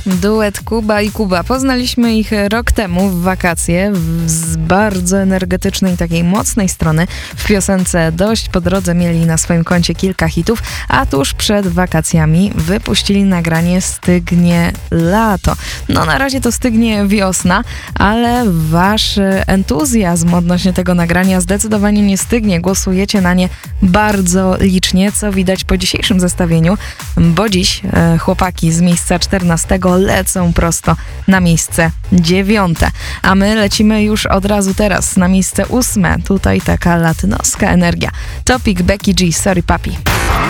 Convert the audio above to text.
Duet Kuba i Kuba. Poznaliśmy ich rok temu w wakacje z bardzo energetycznej, takiej mocnej strony. W piosence Dość po drodze mieli na swoim koncie kilka hitów, a tuż przed wakacjami wypuścili nagranie Stygnie lato. No na razie to stygnie wiosna, ale wasz entuzjazm odnośnie tego nagrania zdecydowanie nie stygnie. Głosujecie na nie bardzo licznie, co widać po dzisiejszym zestawieniu, bo dziś chłopaki z miejsca 14 lecą prosto na miejsce 9. A my lecimy już od razu teraz na miejsce 8. Tutaj taka latynoska energia. Topic, Becky G, Sorry Papi.